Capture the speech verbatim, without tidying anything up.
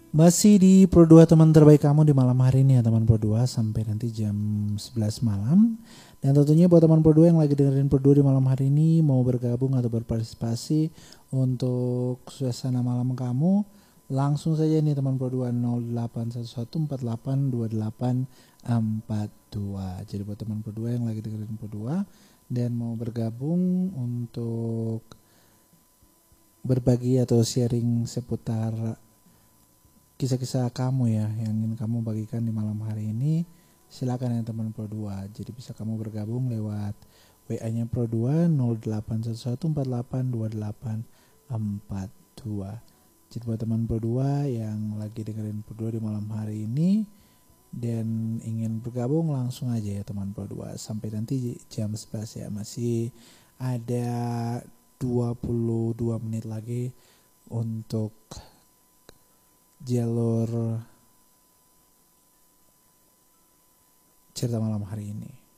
Masih di Pro dua teman terbaik kamu di malam hari ini ya teman Pro dua sampai nanti jam sebelas malam. Dan tentunya buat teman Pro dua yang lagi dengerin Pro dua di malam hari ini mau bergabung atau berpartisipasi untuk suasana malam kamu, langsung saja nih teman Pro dua nol delapan satu satu empat delapan dua delapan empat dua. Jadi buat teman Pro dua yang lagi dengerin Pro dua dan mau bergabung untuk berbagi atau sharing seputar kisah-kisah kamu ya yang ingin kamu bagikan di malam hari ini, silakan ya teman Pro dua. Jadi bisa kamu bergabung lewat W A-nya Pro dua nol delapan satu satu empat delapan dua delapan empat dua. Jadi buat teman Pro dua yang lagi dengerin Pro dua di malam hari ini dan ingin bergabung, langsung aja ya teman Pro dua sampai nanti jam sebelas ya. Masih ada dua puluh dua menit lagi untuk jalur cerita malam hari ini.